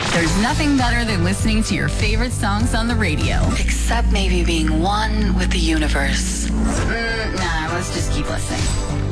There's nothing better than listening to your favorite songs on the radio. Except maybe being one with the universe. Nah, let's just keep listening.